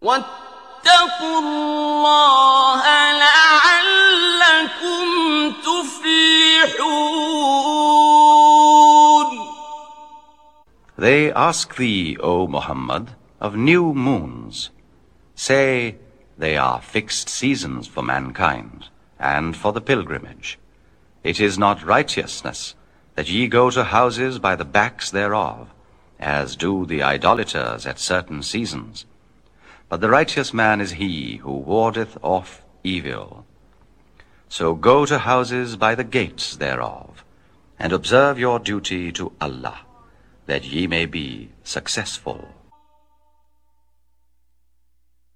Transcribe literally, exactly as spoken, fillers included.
واتقوا الله لعلكم تفلحون. They ask thee, O Muhammad, of new moons. Say, they are fixed seasons for mankind, and for the pilgrimage. It is not righteousness that ye go to houses by the backs thereof, as do the idolaters at certain seasons. But the righteous man is he who wardeth off evil. So go to houses by the gates thereof, and observe your duty to Allah, that ye may be successful.